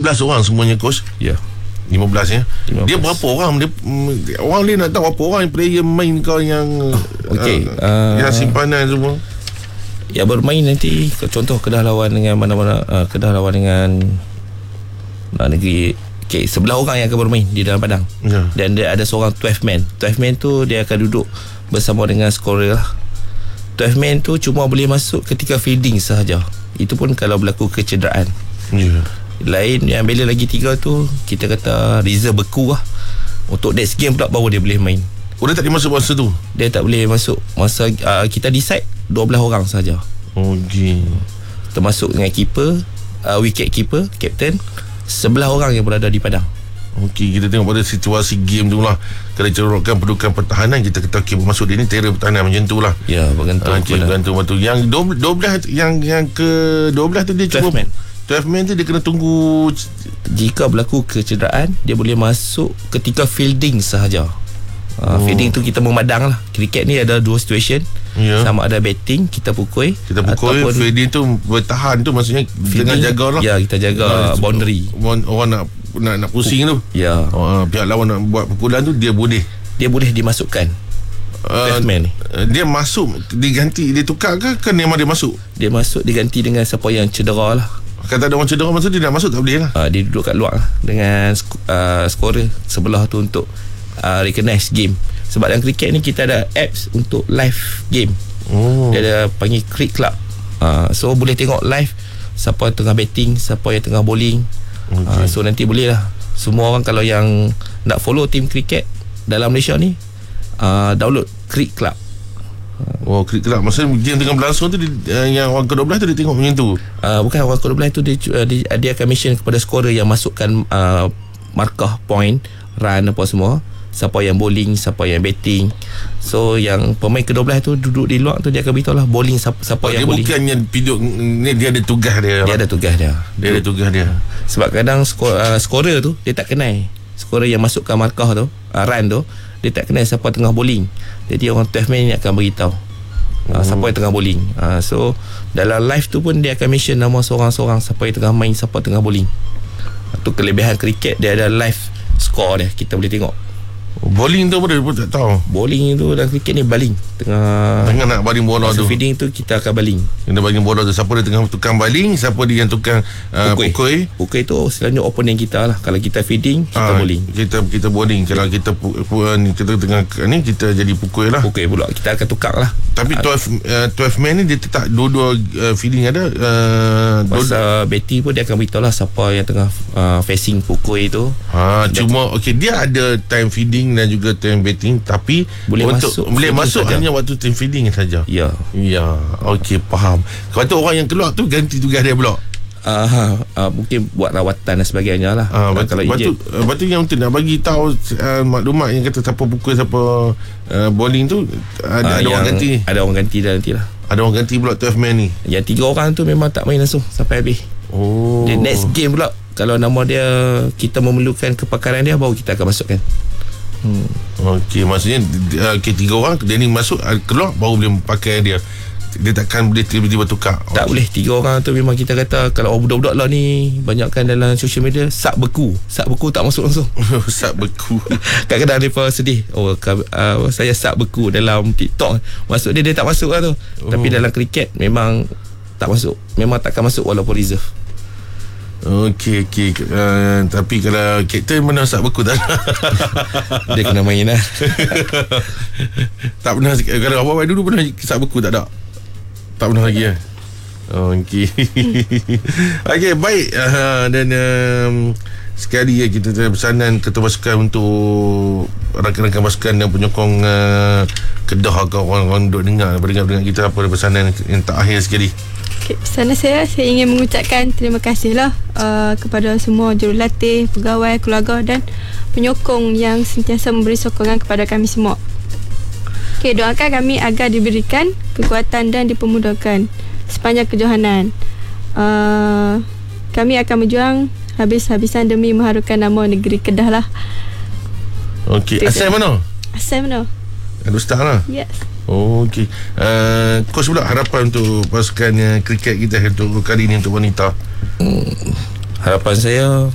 15 orang semuanya coach? Ya. 15 ya. 15. Dia berapa orang? Orang lain nak tahu berapa orang yang player main kau yang yang simpanan semua. Ya, bermain nanti contoh Kedah lawan dengan mana-mana, Kedah lawan dengan negeri, sebelah orang yang akan bermain di dalam padang. Dan dia ada seorang 12 man. 12 man tu dia akan duduk bersama dengan scorer lah. 12 man tu cuma boleh masuk ketika fielding sahaja. Itu pun kalau berlaku kecederaan. Lain yang bela lagi 3 tu kita kata reserve beku lah. Untuk next game pula baru dia boleh main. Dia tak boleh masuk masa tu? Dia tak boleh masuk masa kita decide 12 orang saja. Termasuk dengan keeper, wicket keeper, captain, 11 orang yang berada di padang. Kita tengok pada situasi game tu lah. Kalau cerokkan pendudukan pertahanan, kita kata masuk dia ni terror pertahanan macam tu lah. Ya, bergantung. Bergantung. Yang 12 yang ke 12 tu dia 12 man. 12 man tu dia kena tunggu. Jika berlaku kecederaan, dia boleh masuk ketika fielding sahaja. Fielding tu kita memadang lah. Kriket ni ada 2 situation. Sama ada batting, kita pukul. Fielding tu bertahan tu maksudnya dengan jaga lah. Ya, kita jaga boundary. Orang nak pusing tu. Ya. Pihak lawan nak buat pukulan tu, dia boleh dimasukkan. Man ni. Dia masuk diganti, dia tukar ke memang dia masuk? Dia masuk diganti dengan siapa yang cedera lah. Kata ada orang cedera masa dia nak masuk tak boleh lah. Dia duduk kat luar lah, dengan scorer sebelah tu untuk recognize game. Sebab dalam kriket ni kita ada apps untuk live game. Dia ada panggil Cricket Club. So boleh tengok live siapa tengah batting, siapa yang tengah bowling. So nanti boleh lah semua orang kalau yang nak follow tim kriket dalam Malaysia ni, download Cricket Club. Cricket Club. Maksudnya game tengah berlangsung tu yang orang ke-12 tu dia tengok macam tu? Bukan, orang ke-12 tu dia akan mention kepada scorer yang masukkan markah point, run apa semua, siapa yang bowling, siapa yang batting. So yang pemain ke-12 tu duduk di luar tu, dia akan beritahu lah bowling siapa yang bowling. Dia bukannya video ni, dia ada tugas dia. Dia ada tugas dia. Dia ada tugas dia. Sebab kadang scorer tu dia tak kenal. Scorer yang masukkan markah tu, run tu, dia tak kenal siapa tengah bowling. Jadi orang 12 man ni akan beritahu siapa yang tengah bowling. So dalam live tu pun dia akan mention nama seorang-seorang, siapa yang tengah main, siapa tengah bowling. Itu kelebihan kriket, dia ada live score dia, kita boleh tengok. Bowling tu pun dia pun tak tahu. Bowling tu dalam kriket ni baling. Tengah nak baling bola tu, feeding tu kita akan baling. Kena baling bola tu, siapa dia tengah tukang baling, siapa dia yang tukang pukul. Pukul tu selalunya opponent kita lah. Kalau kita feeding, kita bowling. Kita bowling. Kalau kita tengah ni, kita jadi pukul lah. Pukul pula, kita akan tukar lah. Tapi 12 man ni dia tak dua-dua feeding ada. Masa batting pun dia akan beritahu lah siapa yang tengah facing pukul tu. Cuma dia ada time feeding dan juga time batting, tapi boleh masuk hanya waktu time feeding saja. Ya. Okey, faham. Kalau tu orang yang keluar tu ganti tugas dia pula. Mungkin buat rawatan dan sebagainya lah. Lepas tu yang untuk nak bagi tahu maklumat yang kata siapa pukul, siapa bowling tu, ada orang ganti. Ada orang ganti dah nanti lah. Ada orang ganti pula 12 man ni. Yang 3 orang tu memang tak main langsung sampai habis. The next game pula, kalau nama dia kita memerlukan kepakaran dia, baru kita akan masukkan. Okey, maksudnya 3 orang dia ni masuk, keluar baru boleh pakai dia. Dia takkan boleh tiba-tiba tukar. Tak boleh. 3 orang tu memang kita kata, kalau budak-budak lah ni banyakkan dalam social media, sak beku tak masuk langsung. Sak beku. Kadang-kadang mereka sedih, saya sak beku dalam TikTok, maksud dia tak masuk lah tu. Tapi dalam kriket memang tak masuk, memang takkan masuk walaupun reserve. Okey. Tapi kalau kapten mana sak beku tak? Dia kena main lah. Tak pernah. Kalau awal-awal dulu pernah sak beku tak ada? Tak pernah lagi lah. Okey. Okey, baik. Dan sekali kita pesanan ketua pasukan untuk rakan-rakan pasukan dan penyokong Kedah, atau orang-orang duduk dengar kita, apa pesanan yang terakhir sekali? Pesanan saya ingin mengucapkan terima kasih lah kepada semua jurulatih, pegawai, keluarga dan penyokong yang sentiasa memberi sokongan kepada kami semua. Doakan kami agar diberikan kekuatan dan dipermudahkan sepanjang kejohanan. Kami akan berjuang habis-habisan demi mengharukan nama negeri Kedah lah. Okey, asal mana? Ustaz lah. Yes. Okey. Coach pula, harapan untuk pasukan kriket kita untuk kali ini, untuk wanita. Harapan saya